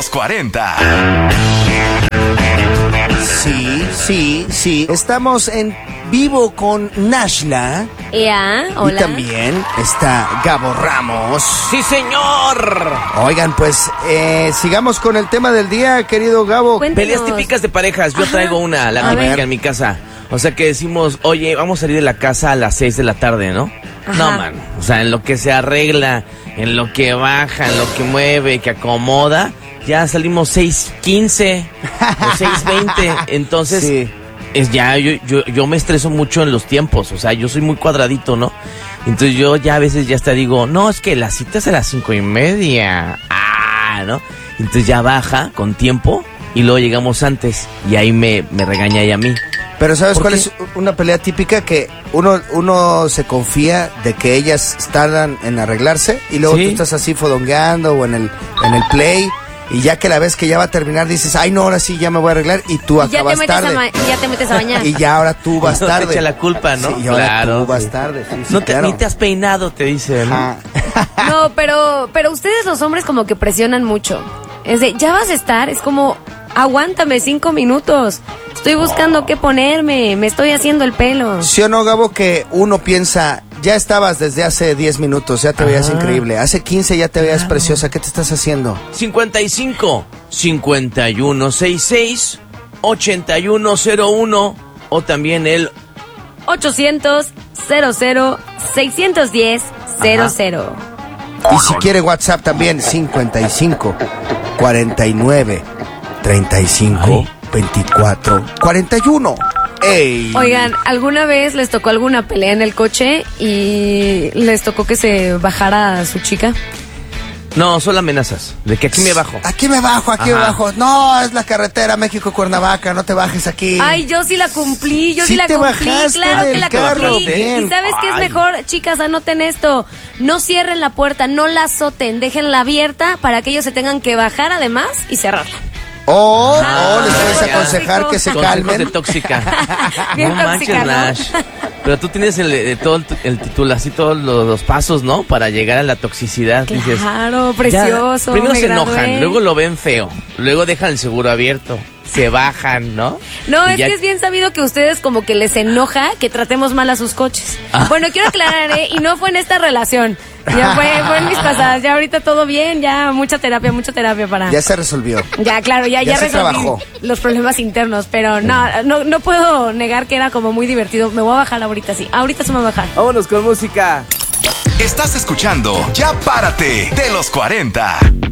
los 40. Sí. Estamos en vivo con Nashla. Hola. Y también está Gabo Ramos. ¡Sí, señor! Oigan, pues sigamos con el tema del día, querido Gabo. Cuéntanos. Peleas típicas de parejas. Yo traigo una, la típica en mi casa. O sea que decimos, oye, vamos a salir de la casa a las 6 de la tarde, ¿no? Ajá. No, man. O sea, en lo que se arregla, en lo que baja, en lo que mueve, que acomoda, ya salimos 6:15 o 6:20. Entonces, Sí. yo me estreso mucho en los tiempos. O sea, yo soy muy cuadradito, ¿no? Entonces yo ya a veces ya hasta digo, no, es que la cita es a las 5:30. ¿No? Entonces ya baja con tiempo y luego llegamos antes y ahí me regaña ella a mí. Pero ¿sabes ¿Por cuál qué? es una pelea típica? Que uno se confía de que ellas tardan en arreglarse y luego Sí. tú estás así fodongueando o en el play y ya que la ves que ya va a terminar dices, ay no, ahora sí ya me voy a arreglar y tú Y ya acabas tarde. ya te metes a bañar. Y ya ahora tú vas No te tarde. echa la culpa, ¿no? Sí, y ahora Claro, tú vas sí. tarde. Sí, No te, claro. ni te has peinado, te dicen. Ajá. No, pero ustedes los hombres como que presionan mucho. Es de, ya vas a estar, es como, aguántame 5 minutos. Estoy buscando qué ponerme, me estoy haciendo el pelo. ¿Sí o no, Gabo, que uno piensa, ya estabas desde hace 10 minutos, ya te veías increíble, hace 15 ya te veías preciosa, ¿qué te estás haciendo? 55 5166 8101 o también el 800 00 610 00. Y si quiere WhatsApp también, 55 49 35 Ay. 24 41. ¡Ey! Oigan, ¿alguna vez les tocó alguna pelea en el coche y les tocó que se bajara su chica? No, solo amenazas, de que aquí me bajo. Aquí me bajo, aquí me Ajá. bajo. No, es la carretera México-Cuernavaca, no te bajes aquí. Ay, yo sí la cumplí, Sí te bajaste claro que del la carro, cumplí. bien. ¿Y sabes qué es Ay. mejor? Chicas, anoten esto. No cierren la puerta, no la azoten, déjenla abierta para que ellos se tengan que bajar además y cerrarla. O Ah, les puedes tóxico. aconsejar que se Consejos de calmen. tóxica. Bien No tóxica, manches, ¿no? Nash. Pero tú tienes el título, así todos los pasos, ¿no? Para llegar a la toxicidad. Dices, Claro, ya, precioso. primero me se gradué. enojan, luego lo ven feo, luego dejan el seguro abierto, se bajan, ¿no? No, Y es ya- que es bien sabido que ustedes como que les enoja que tratemos mal a sus coches. Bueno, quiero aclarar, y no fue en esta relación. Ya fue en mis pasadas. Ya ahorita todo bien, ya mucha terapia para... Ya se resolvió. Ya, claro, ya Ya se resolví trabajó. los problemas internos, pero no puedo negar que era como muy divertido. Me voy a bajar ahorita, sí. Ahorita se me va a bajar. Vámonos con música. Estás escuchando Ya Párate de los 40.